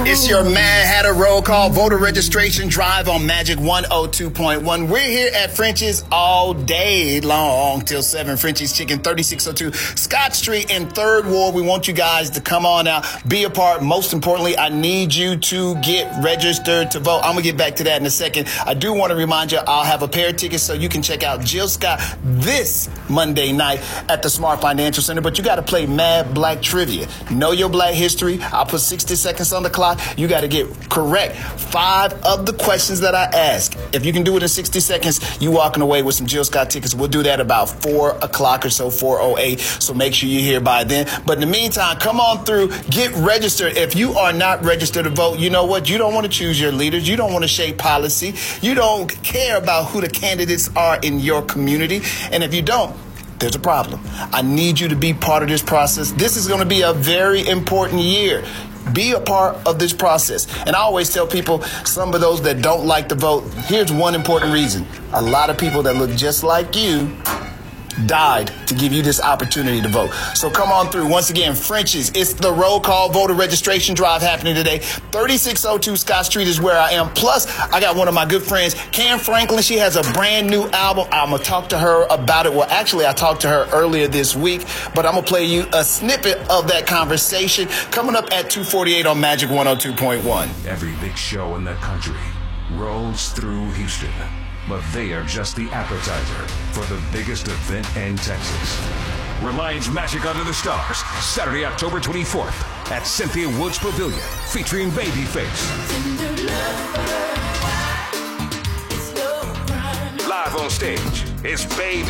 It's your Mad Hatter Roll Call voter registration drive on Magic 102.1. We're here at French's all day long till 7. French's Chicken, 3602 Scott Street in 3rd Ward. We want you guys to come on out, be a part. Most importantly, I need you to get registered to vote. I'm going to get back to that in a second. I do want to remind you, I'll have a pair of tickets so you can check out Jill Scott this Monday night at the Smart Financial Center. But you got to play Mad Black Trivia. Know your Black history. I'll put 60 seconds on the clock. You got to get correct 5 of the questions that I ask. If you can do it in 60 seconds, you walking away with some Jill Scott tickets. We'll do that about 4 o'clock or so, 4:08. So make sure you're here by then. But in the meantime, come on through, get registered. If you are not registered to vote, you know what? You don't want to choose your leaders. You don't want to shape policy. You don't care about who the candidates are in your community. And if you don't, there's a problem. I need you to be part of this process. This is going to be a very important year. Be a part of this process. And I always tell people, some of those that don't like to vote, here's one important reason. A lot of people that look just like you died to give you this opportunity to vote. So come on through. Once again, French's, it's the roll call voter registration drive happening today. 3602 Scott Street is where I am. Plus, I got one of my good friends, Cam Franklin. She has a brand new album. I'm going to talk to her about it. Well, actually, I talked to her earlier this week, but I'm going to play you a snippet of that conversation coming up at 2:48 on Magic 102.1. Every big show in the country rolls through Houston. But they are just the appetizer for the biggest event in Texas. Reliance Magic Under the Stars, Saturday, October 24th at Cynthia Woods Pavilion, featuring Babyface. Live on stage is Baby.